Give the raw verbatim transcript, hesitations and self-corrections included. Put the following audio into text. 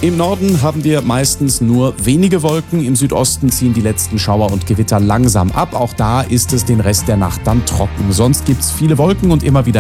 Im Norden haben wir meistens nur wenige Wolken, im Südosten ziehen die letzten Schauer und Gewitter langsam ab. Auch da ist es den Rest der Nacht dann trocken. Sonst gibt's viele Wolken und immer wieder